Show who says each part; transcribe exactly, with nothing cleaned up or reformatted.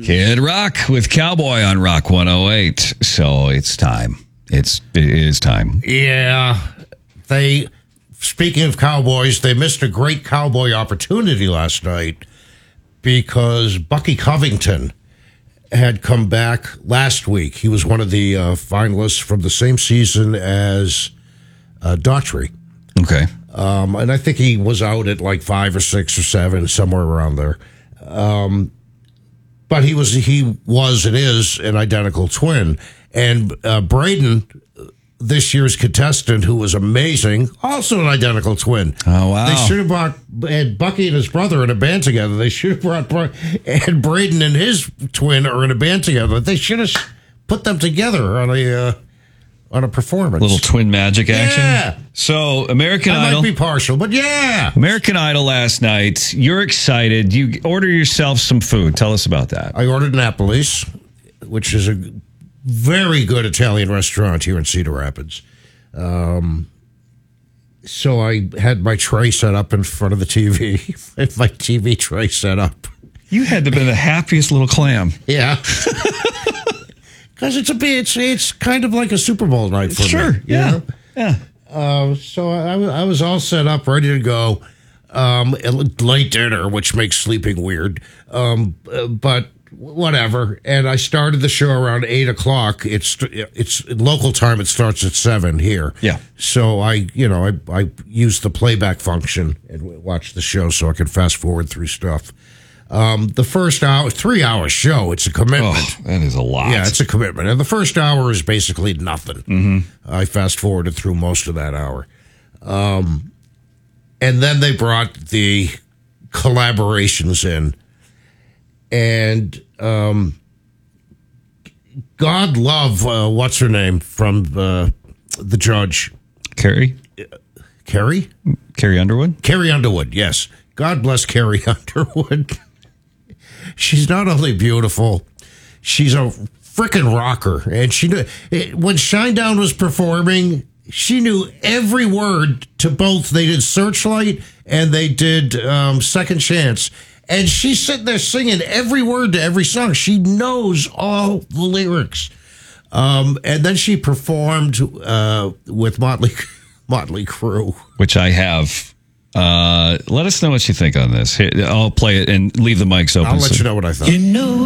Speaker 1: Kid Rock with Cowboy on Rock one oh eight. So it's time. It's it is time.
Speaker 2: Yeah, they. Speaking of Cowboys, they missed a great Cowboy opportunity last night because Bucky Covington had come back last week. He was one of the uh, finalists from the same season as uh, Daughtry.
Speaker 1: Okay.
Speaker 2: Um, and I think he was out at like five or six or seven, somewhere around there. Um, but he was, he was and is an identical twin. And uh, Braden, this year's contestant, who was amazing, also an identical twin.
Speaker 1: Oh, wow.
Speaker 2: They should have brought had Bucky and his brother in a band together. They should have brought, brought and Braden and his twin are in a band together. They should have put them together on a uh, on a performance.
Speaker 1: Little twin magic action.
Speaker 2: Yeah.
Speaker 1: So American
Speaker 2: I
Speaker 1: Idol.
Speaker 2: might be partial, but yeah.
Speaker 1: American Idol last night. You're excited. You order yourself some food. Tell us about that.
Speaker 2: I ordered Napoli's, which is a very good Italian restaurant here in Cedar Rapids. Um, so I had my tray set up in front of the T V. My T V tray set up.
Speaker 1: You had to be the happiest little clam.
Speaker 2: Yeah. Because it's a bit, it's, it's kind of like a Super Bowl night for
Speaker 1: sure,
Speaker 2: me.
Speaker 1: Yeah.
Speaker 2: Know?
Speaker 1: Yeah.
Speaker 2: Uh, so I, I was all set up, ready to go. Um, late dinner, which makes sleeping weird. Um, but whatever. And I started the show around eight o'clock. It's it's local time. It starts at seven here.
Speaker 1: Yeah.
Speaker 2: So I, you know, I I use the playback function and watch the show so I can fast forward through stuff. Um, the first hour, three hour show. It's a commitment.
Speaker 1: Oh, that is a lot.
Speaker 2: Yeah, it's a commitment. And the first hour is basically nothing.
Speaker 1: Mm-hmm.
Speaker 2: I fast forwarded through most of that hour. Um, and then they brought the collaborations in. And um, God love, uh, what's her name from uh, The Judge?
Speaker 1: Carrie?
Speaker 2: Carrie?
Speaker 1: Carrie Underwood?
Speaker 2: Carrie Underwood, yes. God bless Carrie Underwood. She's not only beautiful, she's a freaking rocker. And she knew, when Shinedown was performing, she knew every word to both. They did Searchlight and they did um, Second Chance. And she's sitting there singing every word to every song. She knows all the lyrics. Um, and then she performed uh, with Motley, Motley Crue.
Speaker 1: Which I have. Uh, let us know what you think on this. Here, I'll play it and leave the mics open.
Speaker 2: I'll let
Speaker 1: so-
Speaker 2: you know what I thought.
Speaker 3: You know